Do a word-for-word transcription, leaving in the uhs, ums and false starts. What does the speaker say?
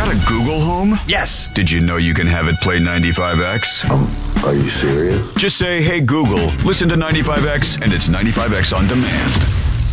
Got a Google Home? Yes. Did you know you can have it play ninety-five X? Um, are you serious? Just say, hey Google, listen to ninety-five X, and it's ninety-five X on demand.